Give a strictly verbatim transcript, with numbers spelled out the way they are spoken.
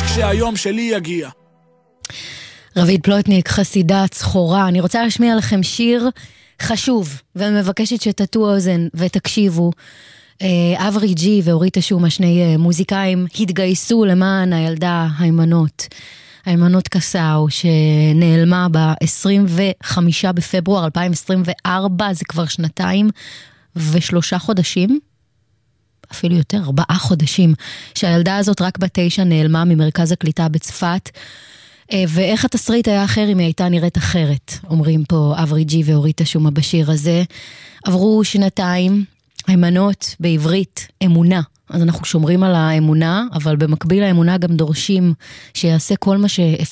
כשהיום שלי יגיע. רביד פלוטניק, חסידה צחורה. אני רוצה להשמיע לכם שיר חשוב, ומבקשת שתטו אוזן ותקשיבו. אברי ג'י ואורית אשום, שני מוזיקאים, התגייסו למען הילדה היימנות. היימנות קסאו, שנעלמה ב-עשרים וחמישה בפברואר אלפיים עשרים וארבע, זה כבר שנתיים ושלושה חודשים, אפילו יותר, ארבעה חודשים, שהילדה הזאת רק בתשע נעלמה ממרכז הקליטה בצפת, ואיך התסריט היה אחר אם היא הייתה נראית אחרת, אומרים פה אברי ג'י ואורית אשום בשיר הזה. עברו שנתיים, היימנות בעברית, אמונה. אז אנחנו שומרים על האמונה, אבל במקביל האמונה גם דורשים שיעשה כל מה שאפשר